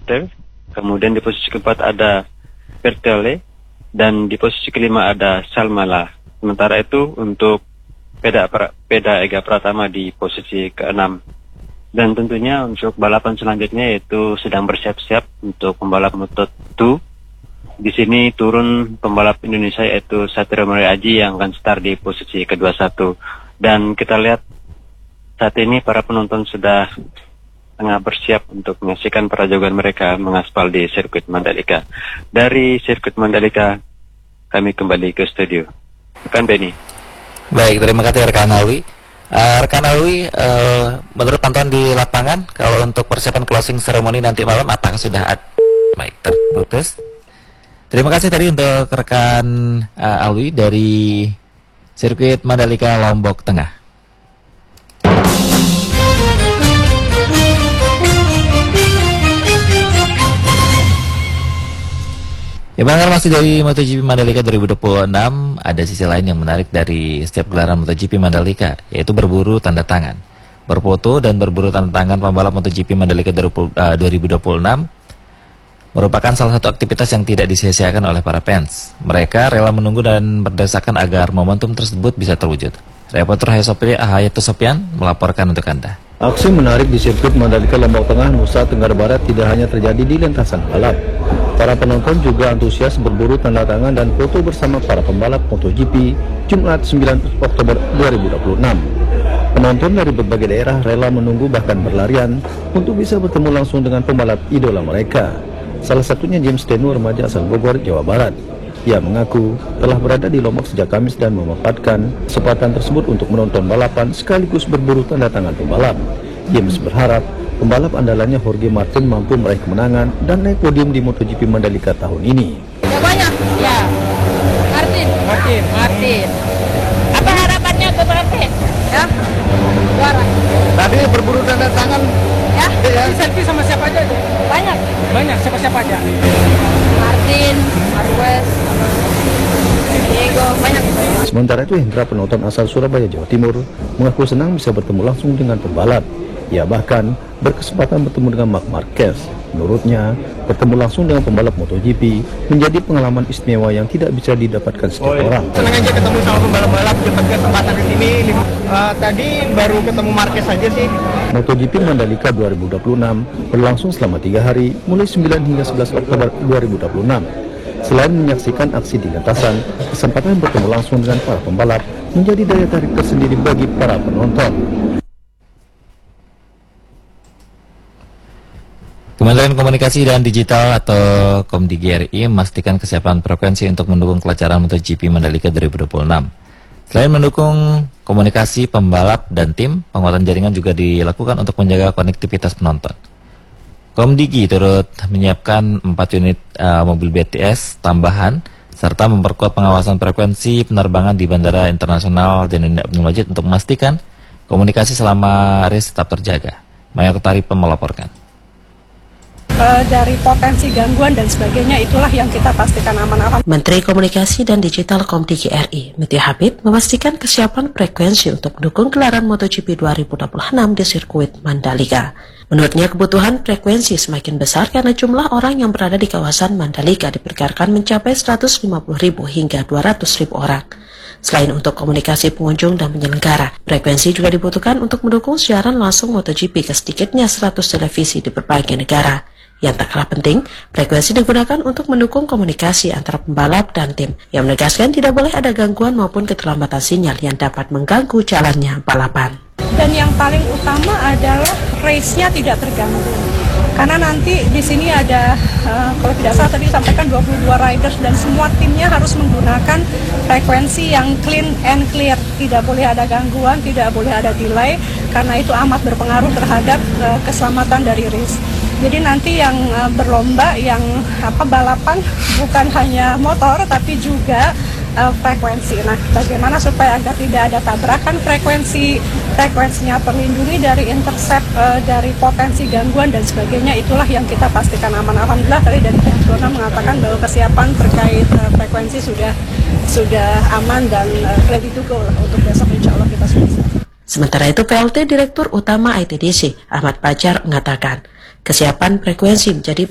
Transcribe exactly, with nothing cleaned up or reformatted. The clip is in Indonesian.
Martel, kemudian di posisi keempat ada Pertele, dan di posisi kelima ada Salmala. Sementara itu untuk Peda, Peda Ega Pratama di posisi keenam. Dan tentunya untuk balapan selanjutnya yaitu sedang bersiap-siap untuk pembalap Moto dua. Di sini turun pembalap Indonesia yaitu Satrio Mulia Aji yang akan start di posisi ke dua puluh satu. Dan kita lihat saat ini para penonton sudah tengah bersiap untuk menyaksikan perajauhan mereka mengaspal di sirkuit Mandalika. Dari sirkuit Mandalika kami kembali ke studio. Rekan Benny. Baik, terima kasih rekan Alwi. Uh, rekan Alwi, uh, menurut pantauan di lapangan, kalau untuk persiapan closing ceremony nanti malam, apakah sudah ada? Baik, terputus. Terima kasih tadi untuk rekan uh, Alwi dari sirkuit Mandalika Lombok Tengah. Ya Bang, masih dari MotoGP Mandalika dua ribu dua puluh enam, ada sisi lain yang menarik dari setiap gelaran MotoGP Mandalika, yaitu berburu tanda tangan. Berfoto dan berburu tanda tangan pembalap MotoGP Mandalika dua ribu dua puluh enam merupakan salah satu aktivitas yang tidak disia-siakan oleh para fans. Mereka rela menunggu dan berdesakan agar momentum tersebut bisa terwujud. Reporter Hayatus Sopian melaporkan untuk Anda. Aksi menarik di sirkuit Mandalika Lombok Tengah, Nusa Tenggara Barat tidak hanya terjadi di lintasan balap. Para penonton juga antusias berburu tanda tangan dan foto bersama para pembalap MotoGP Jumat sembilan Oktober dua ribu dua puluh enam. Penonton dari berbagai daerah rela menunggu bahkan berlarian untuk bisa bertemu langsung dengan pembalap idola mereka. Salah satunya James Tenu, remaja asal Bogor, Jawa Barat. Ia mengaku telah berada di Lombok sejak Kamis dan memanfaatkan kesempatan tersebut untuk menonton balapan sekaligus berburu tanda tangan pembalap. James berharap pembalap andalannya Jorge Martin mampu meraih kemenangan dan naik podium di MotoGP Mandalika tahun ini. Ya banyak, ya. Martin, Martin, Martin. Apa harapannya ke Martin? Ya, juara. Tadi berburu tanda tangan. Ya, ya. selfie sama siapa aja? Banyak. Banyak, siapa-siapa aja? Martin, Marquez, Diego, banyak. Sementara itu Hendra, penonton asal Surabaya, Jawa Timur, mengaku senang bisa bertemu langsung dengan pembalap. Ia bahkan berkesempatan bertemu dengan Marc Marquez. Menurutnya, bertemu langsung dengan pembalap MotoGP menjadi pengalaman istimewa yang tidak bisa didapatkan setiap oh, iya. orang. Senang aja ketemu sama pembalap-pembalap, dapat kesempatan di sini. Uh, tadi baru ketemu Marquez aja sih. MotoGP Mandalika dua ribu dua puluh enam berlangsung selama tiga hari, mulai sembilan hingga sebelas Oktober dua ribu dua puluh enam. Selain menyaksikan aksi di lintasan, kesempatan bertemu langsung dengan para pembalap menjadi daya tarik tersendiri bagi para penonton. Kementerian Komunikasi dan Digital atau Komdigi R I memastikan kesiapan frekuensi untuk mendukung kelancaran MotoGP Mandalika dua ribu dua puluh enam. Selain mendukung komunikasi pembalap dan tim, penguatan jaringan juga dilakukan untuk menjaga konektivitas penonton. Komdigi turut menyiapkan empat unit uh, mobil B T S tambahan serta memperkuat pengawasan frekuensi penerbangan di Bandara Internasional Zainuddin Abdul Majid untuk memastikan komunikasi selama race tetap terjaga. Maya Kutaripa melaporkan. Uh, dari potensi gangguan dan sebagainya, itulah yang kita pastikan aman-aman. Menteri Komunikasi dan Digital Komdigi R I, Mutia Habib, memastikan kesiapan frekuensi untuk mendukung gelaran MotoGP dua ribu dua puluh enam di sirkuit Mandalika. Menurutnya, kebutuhan frekuensi semakin besar karena jumlah orang yang berada di kawasan Mandalika diperkirakan mencapai seratus lima puluh ribu hingga dua ratus ribu orang. Selain untuk komunikasi pengunjung dan penyelenggara, frekuensi juga dibutuhkan untuk mendukung siaran langsung MotoGP ke sedikitnya seratus televisi di berbagai negara. Yang tak kalah penting, frekuensi digunakan untuk mendukung komunikasi antara pembalap dan tim, yang menegaskan tidak boleh ada gangguan maupun keterlambatan sinyal yang dapat mengganggu jalannya balapan. Dan yang paling utama adalah race-nya tidak terganggu. Karena nanti di sini ada, uh, kalau tidak salah tadi disampaikan dua puluh dua riders dan semua timnya harus menggunakan frekuensi yang clean and clear. Tidak boleh ada gangguan, tidak boleh ada delay, karena itu amat berpengaruh terhadap uh, keselamatan dari race. Jadi nanti yang uh, berlomba, yang apa balapan bukan hanya motor tapi juga uh, frekuensi. Nah, bagaimana supaya agar tidak ada tabrakan frekuensi, frekuensinya terlindungi dari intercept, uh, dari potensi gangguan dan sebagainya, itulah yang kita pastikan aman. Alhamdulillah tadi dari pihak Dona mengatakan bahwa kesiapan terkait uh, frekuensi sudah sudah aman dan uh, ready to go lah untuk besok, insya Allah kita sudah siap. Sementara itu, P L T Direktur Utama I T D C Ahmad Pajar mengatakan, kesiapan frekuensi menjadi